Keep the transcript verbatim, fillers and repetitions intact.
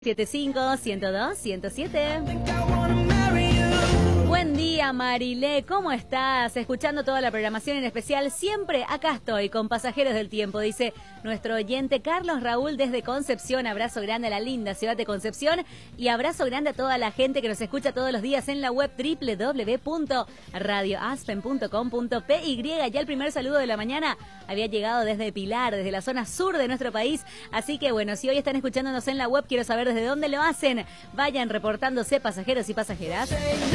setenta y cinco, ciento dos, ciento siete. Buen día, Marilé, ¿cómo estás? Escuchando toda la programación en especial, siempre acá estoy con Pasajeros del Tiempo, dice nuestro oyente Carlos Raúl desde Concepción. Abrazo grande a la linda ciudad de Concepción y abrazo grande a toda la gente que nos escucha todos los días en la web doble u doble u doble u punto radio aspen punto com punto pe y. Ya el primer saludo de la mañana había llegado desde Pilar, desde la zona sur de nuestro país, así que bueno, si hoy están escuchándonos en la web, quiero saber desde dónde lo hacen. Vayan reportándose, pasajeros y pasajeras.